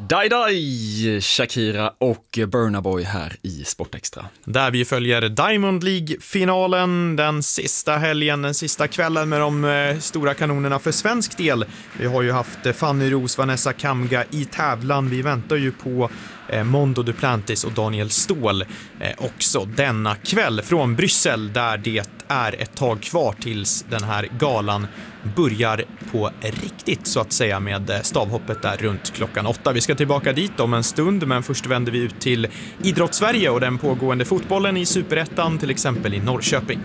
Dai, Shakira och Burna Boy här i Sportextra. Där vi följer Diamond League-finalen, den sista helgen, den sista kvällen med de stora kanonerna för svensk del. Vi har ju haft Fanny Roos, Vanessa Kamga i tävlan. Vi väntar ju på Mondo Duplantis och Daniel Ståhl också denna kväll från Bryssel, där det är ett tag kvar tills den här galan börjar på riktigt, så att säga, med stavhoppet där runt klockan 8. Vi ska tillbaka dit om en stund, men först vänder vi ut till Idrottssverige och den pågående fotbollen i Superettan, till exempel i Norrköping.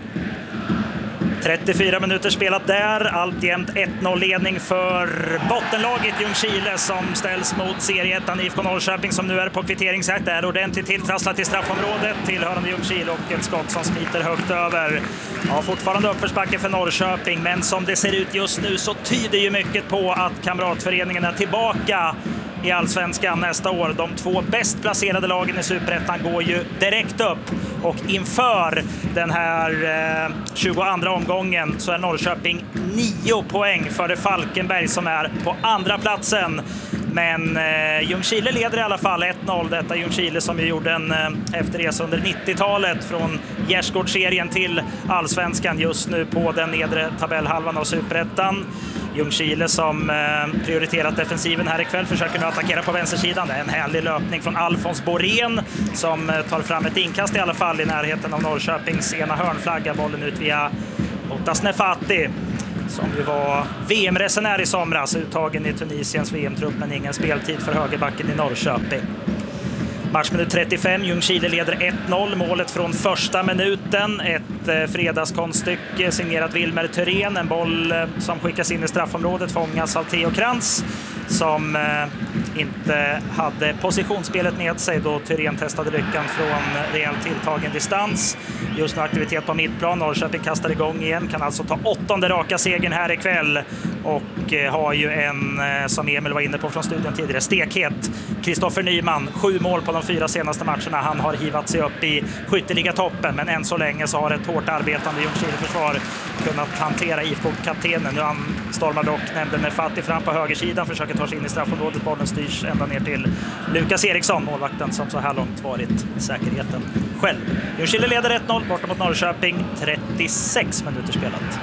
34 minuter spelat där, alltjämt 1-0-ledning för bottenlaget Ljungskile som ställs mot serieettan IFK Norrköping som nu är på kvitteringsjakt. Där ordentligt tilltrasslat i straffområdet, tillhörande Ljungskile, och ett skott som smiter högt över. Ja, fortfarande uppförsbacke för Norrköping, men som det ser ut just nu så tyder ju mycket på att kamratföreningen är tillbaka i Allsvenskan nästa år. De två bäst placerade lagen i Superettan går ju direkt upp, och inför den här 22 omgången så är Norrköping 9 poäng före Falkenberg som är på andra platsen. Men Ljungskile leder i alla fall 1-0. Detta Ljungskile som ju gjorde en efterresa under 90-talet från Gärsgårdsserien till Allsvenskan, just nu på den nedre tabellhalvan av Superettan. Ljungskile som prioriterat defensiven här ikväll försöker nu attackera på vänstersidan. Det är en härlig löpning från Alfons Borén som tar fram ett inkast i alla fall i närheten av Norrköpings ena hörnflagga. Bollen ut via Otas Nefati, som ju var VM-resenär i somras, uttagen i Tunisiens VM-trupp, men ingen speltid för högerbacken i Norrköping. Matchminut 35, Ljungskile leder 1-0, målet från första minuten. Ett fredagskonststycke signerat Wilmer Thyrén. En boll som skickas in i straffområdet fångas av Theo Krantz, som inte hade positionsspelet med sig då Thyrén testade lyckan från rejält tilltagen distans. Just nu aktivitet på mittplan. Norrköping kastar igång igen, kan alltså ta 8:e raka segern här ikväll, och har ju en, som Emil var inne på från studion tidigare, stekhet Kristoffer Nyman. 7 mål på de 4 senaste matcherna. Han har hivat sig upp i skytteliga-toppen, men än så länge så har ett hårt arbetande Ljungskile-försvar kunnat hantera IFK-kaptenen. Nu stormar dock nämnden med Fatti fram på högersidan, försöker ta sig in i straffområdet. Bollen styrs ända ner till Lukas Eriksson, målvakten som så här långt varit säkerheten själv. Ljungskile leder 1-0 borta mot Norrköping, 36 minuter spelat.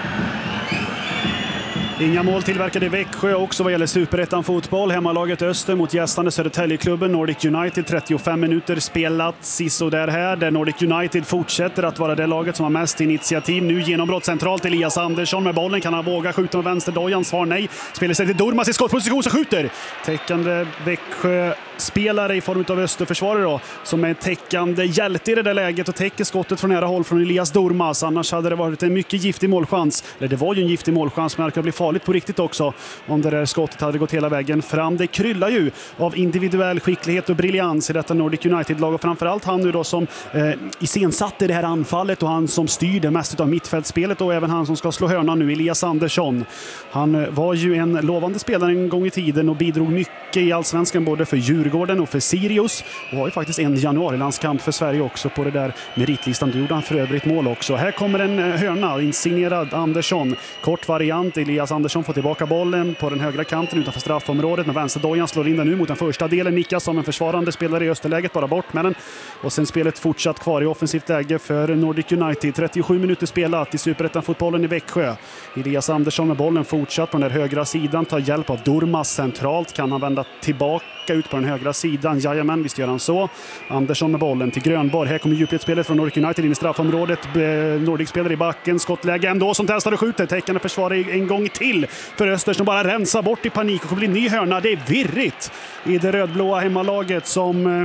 Inga mål tillverkade i Växjö också vad gäller Superettan fotboll. Hemmalaget Öster mot gästande Södertäljeklubben Nordic United, 35 minuter spelat. Siso där Nordic United fortsätter att vara det laget som har mest initiativ. Nu genombrott centralt, Elias Andersson med bollen. Kan han våga skjuta med vänster? Dojan svar nej. Spelar sig till Durmas i skottposition så skjuter. Täckande Växjö spelare i form av Österförsvarare då, som är täckande hjälte i det där läget och täcker skottet från nära håll från Elias Durmas. Annars hade det varit en mycket giftig målchans. Eller det var ju en giftig målchans, men det kan bli farligt på riktigt också om det där skottet hade gått hela vägen fram. Det kryllar ju av individuell skicklighet och briljans i detta Nordic United-lag, och framförallt han nu då som iscensatte det här anfallet och han som styr det mest av mittfältspelet, och även han som ska slå hörnan nu, Elias Andersson. Han var ju en lovande spelare en gång i tiden och bidrog mycket i Allsvenskan både för Djurgården och för Sirius, och har ju faktiskt en januarilandskamp för Sverige också på det där meritlistan. Då gjorde han för övrigt mål också. Här kommer en hörna, insignerad Andersson. Kort variant, Elias Andersson får tillbaka bollen på den högra kanten utanför straffområdet, men vänsterdojan slår in den nu mot den första delen. Nickas som en försvarande spelare i österläget, bara bort med den. Och sen spelet fortsatt kvar i offensivt läge för Nordic United. 37 minuter spelat i Superettan-fotbollen i Växjö. Elias Andersson med bollen fortsatt på den där högra sidan, tar hjälp av Durmas centralt. Kan han vända tillbaka ut på den högra sidan? Jajamän, visst gör han så. Andersson med bollen till Grönborg. Här kommer djupledsspelet från Nordic United in i straffområdet. Nordic spelar i backen, skottläge ändå som testar och skjuter. Täckande försvarar en gång till för Öster som bara rensar bort i panik och kommer bli ny hörna. Det är virrigt i det rödblåa hemmalaget som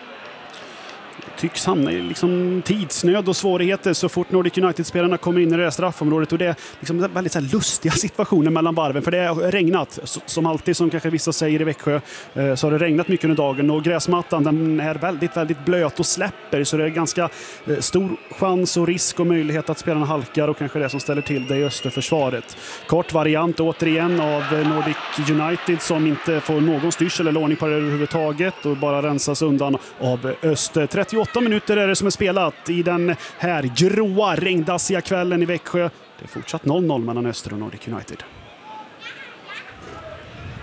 tycks hamna i liksom tidsnöd och svårigheter så fort Nordic United-spelarna kommer in i det här straffområdet, och det är liksom väldigt så här lustiga situationer mellan varven, för det har regnat som alltid, som kanske vissa säger i Växjö, så har det regnat mycket under dagen och gräsmattan den är väldigt, väldigt blöt och släpper, så det är ganska stor chans och risk och möjlighet att spelarna halkar, och kanske det som ställer till det i Österförsvaret. Kort variant återigen av Nordic United som inte får någon styrsel eller ordning på det överhuvudtaget och bara rensas undan av Öster. 38 minuter är det som är spelat i den här gråa, regndassiga kvällen i Växjö. Det är fortsatt 0-0 mellan Öster och Nordic United.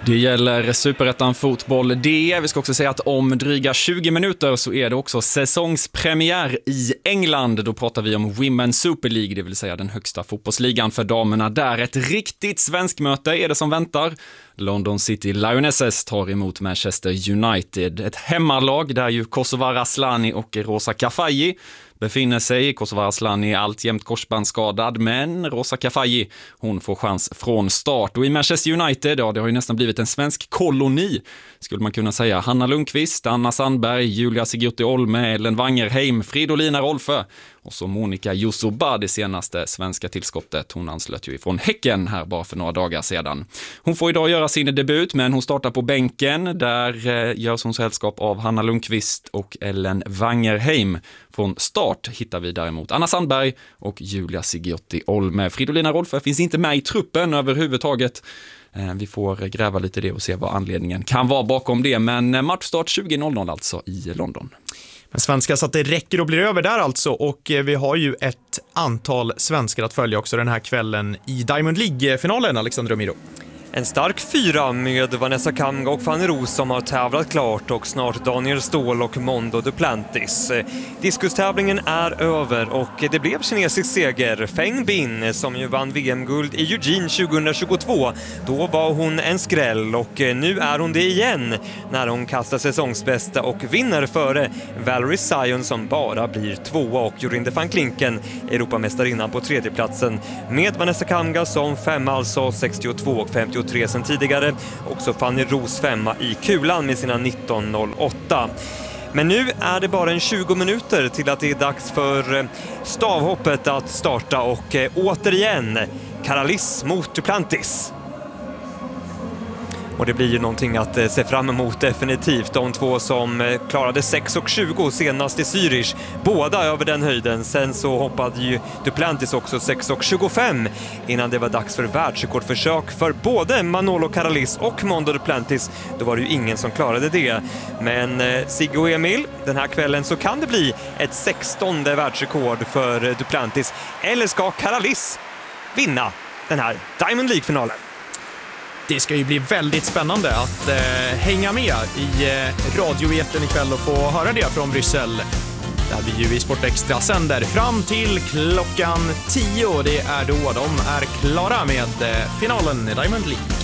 Det gäller Superettan fotboll det. Vi ska också säga att om dryga 20 minuter så är det också säsongspremiär i England. Då pratar vi om Women's Super League, det vill säga den högsta fotbollsligan för damerna. Där ett riktigt svenskmöte är det som väntar. London City Lionesses tar emot Manchester United. Ett hemmalag där ju Kosovare Asllani och Rosa Kafaji befinner sig. Kosovare Asllani är alltjämt korsbandsskadad, men Rosa Kafaji, hon får chans från start. Och i Manchester United, ja, det har ju nästan blivit en svensk koloni, skulle man kunna säga. Hanna Lundqvist, Anna Sandberg, Julia Sigurti Olme, Ellen Wangerheim, Fridolina Rolfö och så Monica Jusuba, det senaste svenska tillskottet. Hon anslöt ju ifrån Häcken här bara för några dagar sedan. Hon får idag göra sin debut, men hon startar på bänken. Där görs hon sällskap av Hanna Lundqvist och Ellen Wangerheim. Från start hittar vi däremot Anna Sandberg och Julia Sigurti Olme. Fridolina Rolfö finns inte med i truppen överhuvudtaget. Vi får gräva lite i det och se vad anledningen kan vara bakom det. Men matchstart 20.00 alltså i London. Men svenska så att det räcker och blir över där alltså, och vi har ju ett antal svenskar att följa också den här kvällen i Diamond League-finalen, Alexander Romero. En stark 4 med Vanessa Kamga och Fanny Roos som har tävlat klart, och snart Daniel Ståhl och Mondo Duplantis. Diskustävlingen är över och det blev kinesisk seger. Feng Bin som ju vann VM-guld i Eugene 2022. Då var hon en skräll och nu är hon det igen när hon kastar säsongsbästa och vinner före Valerie Sion som bara blir 2 och Jorinde van Klinken, Europamästarinnan på 3:e platsen med Vanessa Kamga som 5, alltså 62 och 53 sen tidigare. Också Fanny Roos 5 i kulan med sina 19.08. Men nu är det bara en 20 minuter till att det är dags för stavhoppet att starta, och återigen Karalis mot Duplantis. Och det blir ju någonting att se fram emot definitivt. De två som klarade 6,20 senast i Zürich, båda över den höjden. Sen så hoppade ju Duplantis också 6,25 innan det var dags för världsrekordförsök för både Manolo Karalis och Mondo Duplantis. Då var det ju ingen som klarade det. Men Sigge och Emil, den här kvällen så kan det bli ett 16:e världsrekord för Duplantis. Eller ska Karalis vinna den här Diamond League-finalen? Det ska ju bli väldigt spännande att hänga med i radioeten ikväll och få höra det från Bryssel. Där vi ju i Sport Extra sänder fram till klockan 10. Det är då de är klara med finalen i Diamond League.